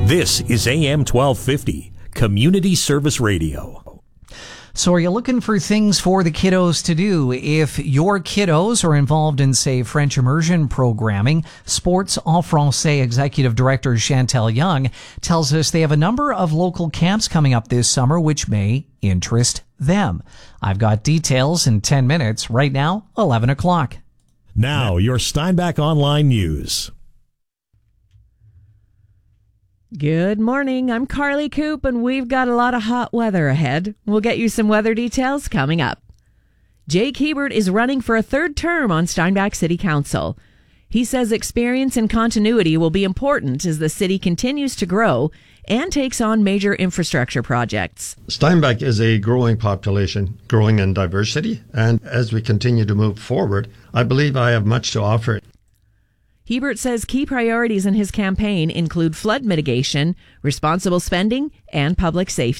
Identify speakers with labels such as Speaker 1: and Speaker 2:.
Speaker 1: This is AM 1250, Community Service Radio.
Speaker 2: So are you looking for things for the kiddos to do? If your kiddos are involved in, say, French immersion programming, Sports en Français Executive Director Chantel Young tells us they have a number of local camps coming up this summer which may interest them. I've got details in 10 minutes. Right now, 11 o'clock.
Speaker 1: Now, your Steinbach Online News.
Speaker 3: Good morning. I'm Carly Coop, and we've got a lot of hot weather ahead. We'll get you some weather details coming up. Jake Hebert is running for a third term on Steinbach City Council. He says experience and continuity will be important as the city continues to grow and takes on major infrastructure projects.
Speaker 4: Steinbach is a growing population, growing in diversity, and as we continue to move forward, I believe I have much to offer.
Speaker 3: Hebert says key priorities in his campaign include flood mitigation, responsible spending, and public safety.